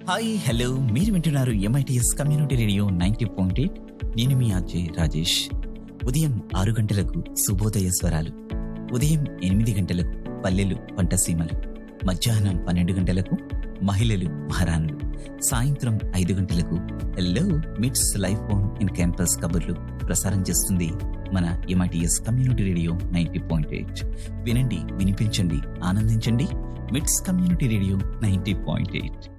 Hi hello మీరు వింటున్నారు MITS community radio 90.8. నేను మీ అజయ్ రాజేష్. ఉదయం 6 గంటలకు శుభోదయ స్వరాలు, ఉదయం 8 గంటలకు పల్లెలు పంటసీమలు, మధ్యాహ్నం 12 గంటలకు మహిళలు మహారాణులు, సాయంత్రం 5 గంటలకు హలో మిట్స్ లైఫ్ ఆన్ ఇన్ క్యాంపస్ కబుర్లు ప్రసారం చేస్తుంది మన MITS కమ్యూనిటీ రేడియో 90.8. వినండి, వినిపించండి, ఆనందించండి. మిట్స్ కమ్యూనిటీ రేడియో 90.8.